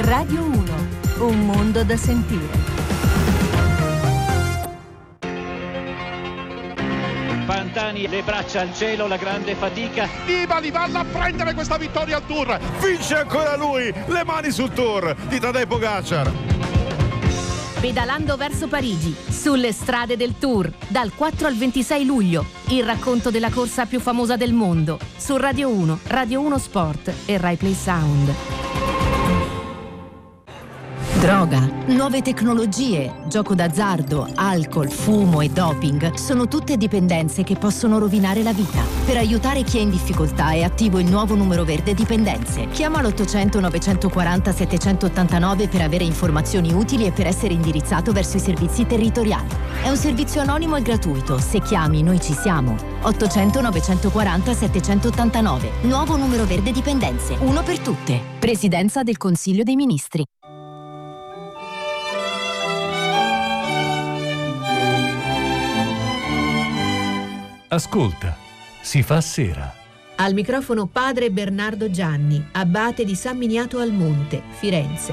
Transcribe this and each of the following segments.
Radio 1, un mondo da sentire. Pantani, le braccia al cielo, la grande fatica. Nibali va a prendere questa vittoria al Tour. Vince ancora lui, le mani sul Tour di Tadej Pogačar. Pedalando verso Parigi, sulle strade del Tour, dal 4 al 26 luglio. Il racconto della corsa più famosa del mondo, su Radio 1, Radio 1 Sport e Rai Play Sound. Droga, nuove tecnologie, gioco d'azzardo, alcol, fumo e doping sono tutte dipendenze che possono rovinare la vita. Per aiutare chi è in difficoltà è attivo il nuovo numero verde dipendenze. Chiama l'800 940 789 per avere informazioni utili e per essere indirizzato verso i servizi territoriali. È un servizio anonimo e gratuito. Se chiami, noi ci siamo. 800 940 789. Nuovo numero verde dipendenze. Uno per tutte. Presidenza del Consiglio dei Ministri. Ascolta, si fa sera. Al microfono padre Bernardo Gianni, abate di San Miniato al Monte, Firenze.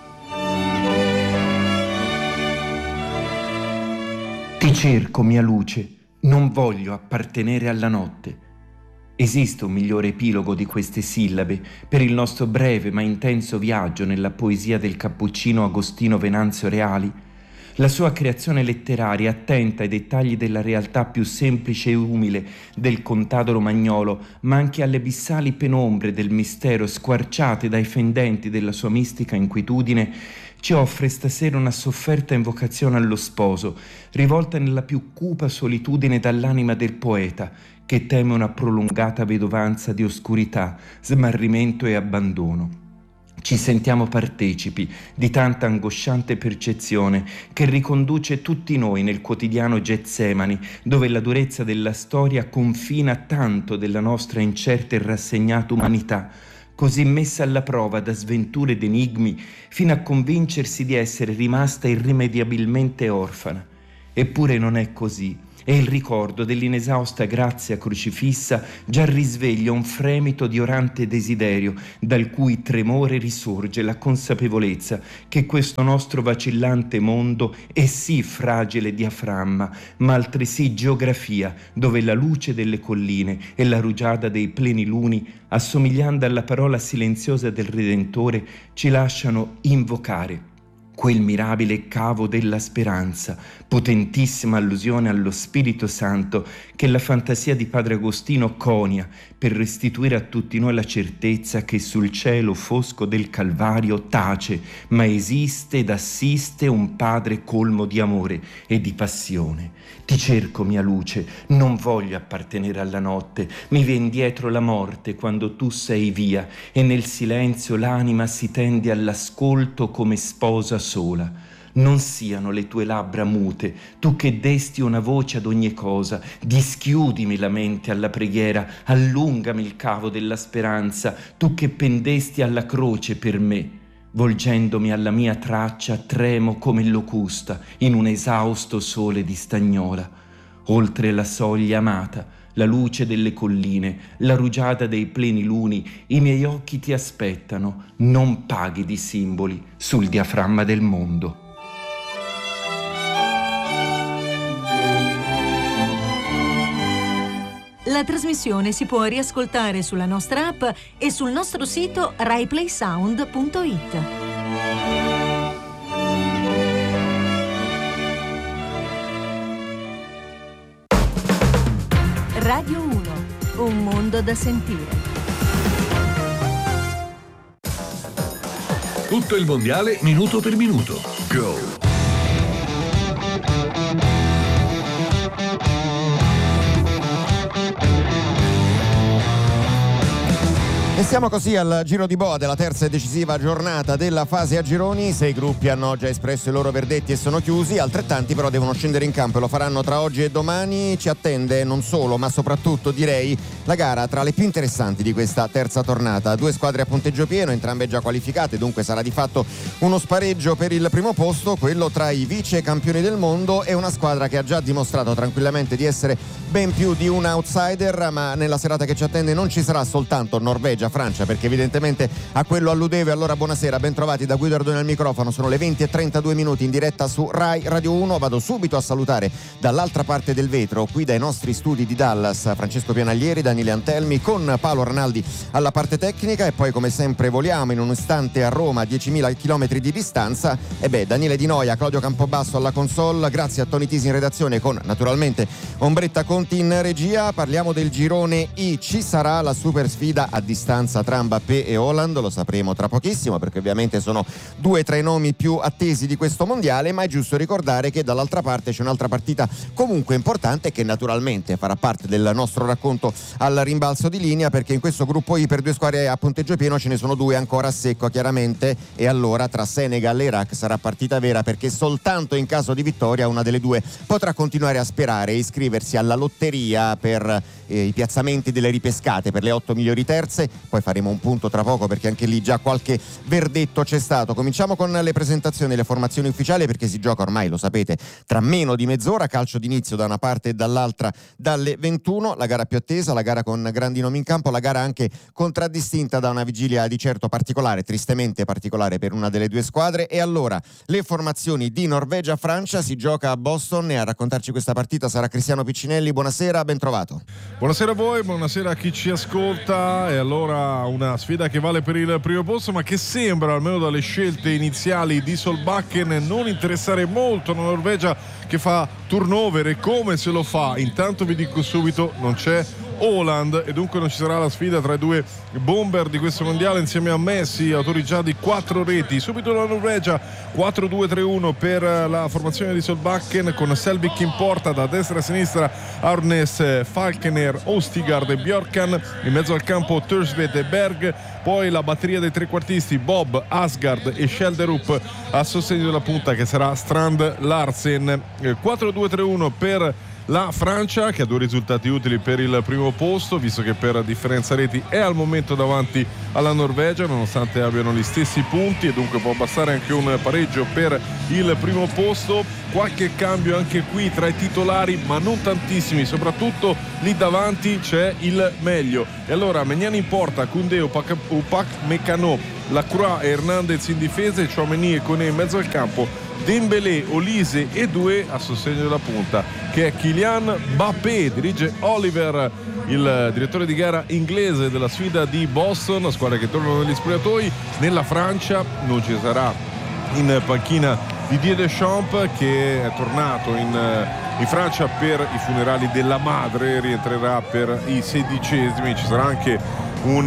Ti cerco, mia luce, non voglio appartenere alla notte. Esiste un migliore epilogo di queste sillabe per il nostro breve ma intenso viaggio nella poesia del cappuccino Agostino Venanzio Reali? La sua creazione letteraria, attenta ai dettagli della realtà più semplice e umile del contado romagnolo, ma anche alle abissali penombre del mistero squarciate dai fendenti della sua mistica inquietudine, ci offre stasera una sofferta invocazione allo sposo, rivolta nella più cupa solitudine dall'anima del poeta, che teme una prolungata vedovanza di oscurità, smarrimento e abbandono. Ci sentiamo partecipi di tanta angosciante percezione che riconduce tutti noi nel quotidiano Getsemani, dove la durezza della storia confina tanto della nostra incerta e rassegnata umanità, così messa alla prova da sventure ed enigmi, fino a convincersi di essere rimasta irrimediabilmente orfana. Eppure non è così. E il ricordo dell'inesausta grazia crocifissa già risveglia un fremito di orante desiderio, dal cui tremore risorge la consapevolezza che questo nostro vacillante mondo è sì fragile diaframma, ma altresì geografia, dove la luce delle colline e la rugiada dei pleniluni, assomigliando alla parola silenziosa del Redentore, ci lasciano invocare quel mirabile cavo della speranza, potentissima allusione allo Spirito Santo che la fantasia di Padre Agostino conia per restituire a tutti noi la certezza che sul cielo fosco del Calvario tace, ma esiste ed assiste un Padre colmo di amore e di passione. Ti cerco, mia luce, non voglio appartenere alla notte, mi vien dietro la morte quando tu sei via e nel silenzio l'anima si tende all'ascolto come sposa sola. Non siano le tue labbra mute, tu che desti una voce ad ogni cosa, dischiudimi la mente alla preghiera, allungami il cavo della speranza, tu che pendesti alla croce per me. Volgendomi alla mia traccia tremo come locusta in un esausto sole di stagnola. Oltre la soglia amata, la luce delle colline, la rugiada dei pleniluni, i miei occhi ti aspettano, non paghi di simboli sul diaframma del mondo. La trasmissione si può riascoltare sulla nostra app e sul nostro sito raiplaysound.it. Radio 1, un mondo da sentire. Tutto il mondiale minuto per minuto. Go! E siamo così al giro di boa della terza e decisiva giornata della fase a gironi. 6 gruppi hanno già espresso i loro verdetti e sono chiusi, altrettanti però devono scendere in campo e lo faranno tra oggi e domani. Ci attende non solo ma soprattutto, direi, la gara tra le più interessanti di questa terza tornata. 2 squadre a punteggio pieno, entrambe già qualificate, dunque sarà di fatto uno spareggio per il primo posto, quello tra i vice campioni del mondo e una squadra che ha già dimostrato tranquillamente di essere ben più di un outsider. Ma nella serata che ci attende non ci sarà soltanto Norvegia, Norvegia-Francia, perché evidentemente a quello alludevo. Allora buonasera, ben trovati da Guido Ardoni al microfono. Sono le 20:32 in diretta su Rai Radio 1. Vado subito a salutare dall'altra parte del vetro, qui dai nostri studi di Dallas, Francesco Pianaglieri, Daniele Antelmi, con Paolo Ranaldi alla parte tecnica, e poi come sempre voliamo in un istante a Roma a 10.000 chilometri di distanza. Daniele Di Noia, Claudio Campobasso alla console, grazie a Tony Tisi in redazione, con naturalmente Ombretta Conti in regia. Parliamo del girone I. Ci sarà la super sfida a distanza tra Mbappé e Haaland? Lo sapremo tra pochissimo, perché ovviamente sono due tra i nomi più attesi di questo mondiale, ma è giusto ricordare che dall'altra parte c'è un'altra partita comunque importante, che naturalmente farà parte del nostro racconto al rimbalzo di linea, perché in questo gruppo I per due squadre a punteggio pieno ce ne sono due ancora a secco chiaramente, e allora tra Senegal e Iraq sarà partita vera, perché soltanto in caso di vittoria una delle due potrà continuare a sperare e iscriversi alla lotteria per i piazzamenti delle ripescate per le 8 migliori terze. Poi faremo un punto tra poco, perché anche lì già qualche verdetto c'è stato. Cominciamo con le presentazioni, le formazioni ufficiali, perché si gioca ormai, lo sapete, tra meno di mezz'ora, calcio d'inizio da una parte e dall'altra dalle 21, la gara più attesa, la gara con grandi nomi in campo, la gara anche contraddistinta da una vigilia di certo particolare, tristemente particolare per una delle due squadre. E allora le formazioni di Norvegia-Francia, si gioca a Boston, e a raccontarci questa partita sarà Cristiano Piccinelli. Buonasera, ben trovato. Buonasera a voi, buonasera a chi ci ascolta. E allora una sfida che vale per il primo posto, ma che sembra, almeno dalle scelte iniziali di Solbakken, non interessare molto la Norvegia, che fa turnover. E come se lo fa? Intanto vi dico subito, non c'è Haaland, e dunque non ci sarà la sfida tra i due bomber di questo mondiale, insieme a Messi, autori già di 4 reti. Subito la Norvegia, 4-2-3-1 per la formazione di Solbakken, con Selvik in porta, da destra a sinistra Arnes, Falkener, Ostigard e Bjorkan, in mezzo al campo Thursved e Berg, poi la batteria dei trequartisti Bob, Asgard e Schelderup a sostegno della punta, che sarà Strand Larsen. 4-2-3-1 per la Francia, che ha 2 risultati utili per il primo posto, visto che per differenza reti è al momento davanti alla Norvegia, nonostante abbiano gli stessi punti, e dunque può bastare anche un pareggio per il primo posto. Qualche cambio anche qui tra i titolari, ma non tantissimi, soprattutto lì davanti c'è il meglio. E allora Maignan in porta, Koundé, Upamecano, Lacroix e Hernandez in difesa, e Tchouaméni e Koné in mezzo al campo, Dembélé, Olise e Doué a sostegno della punta, che è Kylian Mbappé. Dirige Oliver, il direttore di gara inglese della sfida di Boston, squadre che tornano negli spogliatoi. Nella Francia non ci sarà in panchina Didier Deschamps, che è tornato in Francia per i funerali della madre, rientrerà per i 16esimi. Ci sarà anche un